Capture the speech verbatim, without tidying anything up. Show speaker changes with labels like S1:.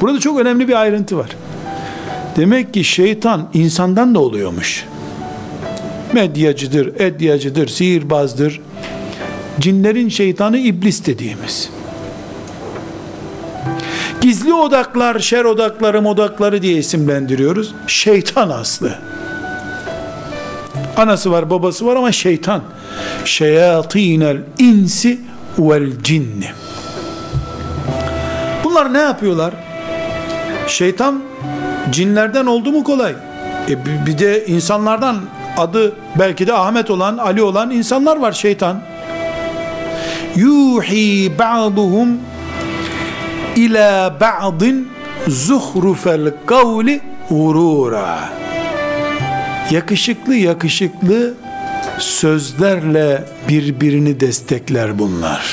S1: Burada çok önemli bir ayrıntı var. Demek ki şeytan insandan da oluyormuş. Medyacıdır, edyacıdır, sihirbazdır. Cinlerin şeytanı iblis dediğimiz. Gizli odaklar, şer odakları, modakları diye isimlendiriyoruz. Şeytan aslı. Anası var, babası var ama şeytan. Şeyatinel insi vel cinni. Bunlar ne yapıyorlar? Şeytan cinlerden oldu mu kolay? E bir de insanlardan adı belki de Ahmet olan, Ali olan insanlar var şeytan. Yuhi ba'duhum ila ba'din zuhrufel kavli gurura. Yakışıklı yakışıklı sözlerle birbirini destekler bunlar.